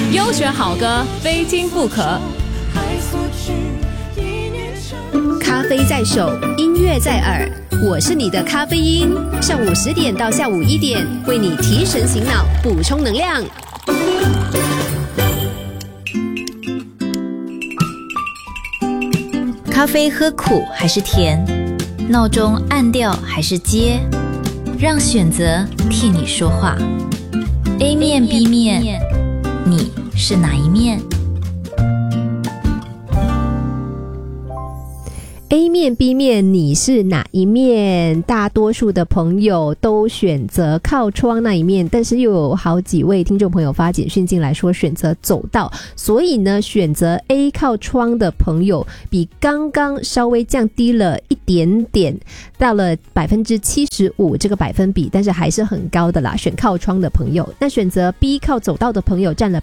优选好歌，非听不可。 咖啡在手，音乐在耳，我是你的咖啡因。上午10点到下午1点，为你提神醒脑，补充能量。 咖啡喝苦还是甜？闹钟按掉还是接？让选择替你说话。A 面 B 面，你是哪一面 ？A 面 B 面，你是哪一面？大多数的朋友都选择靠窗那一面，但是又有好几位听众朋友发简讯进来说选择走道，所以呢，选择 A 靠窗的朋友比刚刚稍微降低了一点点，到了 75% 这个百分比，但是还是很高的啦，选靠窗的朋友。那选择 B 靠走道的朋友占了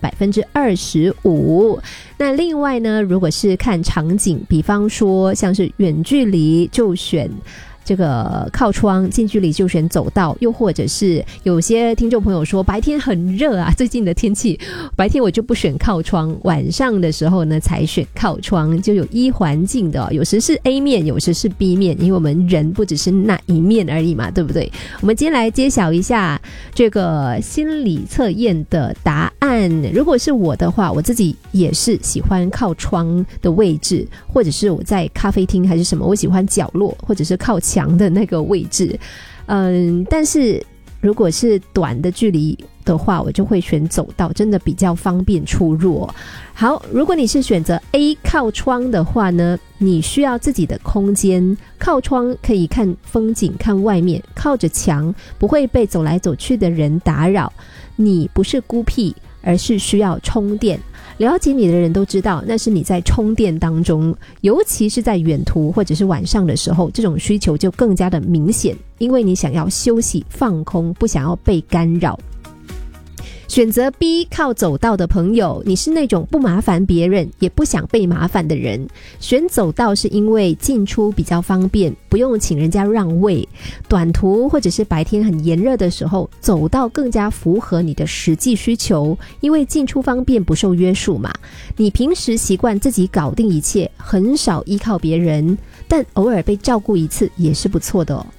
25%。那另外呢，如果是看场景，比方说像是远距离就选这个靠窗，近距离就选走道，又或者是有些听众朋友说白天很热啊，最近的天气白天我就不选靠窗，晚上的时候呢才选靠窗，就有依环境的有时是 A 面，有时是 B 面，因为我们人不只是那一面而已嘛，对不对？我们今天来揭晓一下这个心理测验的答案。如果是我的话，我自己也是喜欢靠窗的位置，或者是我在咖啡厅还是什么，我喜欢角落或者是靠墙的那个位置。但是如果是短的距离的话，我就会选走道，真的比较方便出入。好，如果你是选择 A 靠窗的话呢，你需要自己的空间，靠窗可以看风景，看外面，靠着墙不会被走来走去的人打扰。你不是孤僻，而是需要充电。了解你的人都知道，那是你在充电当中，尤其是在远途或者是晚上的时候，这种需求就更加的明显，因为你想要休息放空，不想要被干扰。选择 B 靠走道的朋友，你是那种不麻烦别人也不想被麻烦的人。选走道是因为进出比较方便，不用请人家让位。短途或者是白天很炎热的时候，走道更加符合你的实际需求，因为进出方便，不受约束嘛。你平时习惯自己搞定一切，很少依靠别人，但偶尔被照顾一次也是不错的哦。